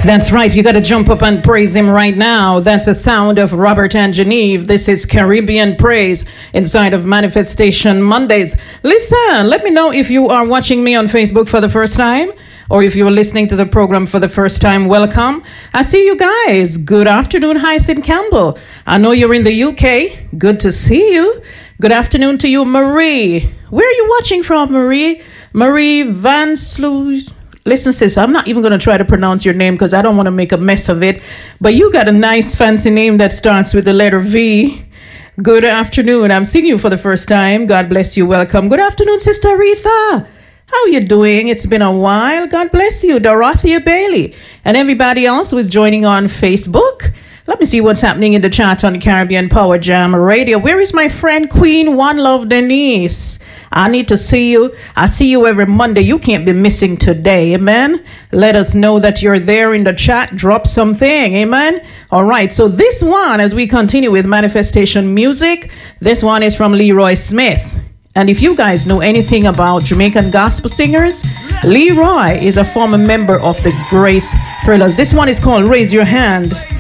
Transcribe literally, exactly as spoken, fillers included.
That's right. You got to jump up and praise him right now. That's the sound of Robert and Genevieve. This is Caribbean Praise inside of Manifestation Mondays. Listen, let me know if you are watching me on Facebook for the first time or if you're listening to the program for the first time. Welcome. I see you guys. Good afternoon, Hyacinth Campbell. I know you're in the U K. Good to see you. Good afternoon to you, Marie. Where are you watching from, Marie? Marie Van Sluis. Listen, sis, I'm not even going to try to pronounce your name because I don't want to make a mess of it. But you got a nice fancy name that starts with the letter V. Good afternoon. I'm seeing you for the first time. God bless you. Welcome. Good afternoon, Sister Aretha. How you doing? It's been a while. God bless you. Dorothea Bailey. And everybody else who is joining on Facebook. Let me see what's happening in the chat on Caribbean Power Jam Radio. Where is my friend Queen One Love Denise? I need to see you. I see you every Monday. You can't be missing today. Amen. Let us know that you're there in the chat. Drop something. Amen. All right. So this one, as we continue with Manifestation Music, this one is from Leroy Smith. And if you guys know anything about Jamaican gospel singers, Leroy is a former member of the Grace Thrillers. This one is called Raise Your Hand.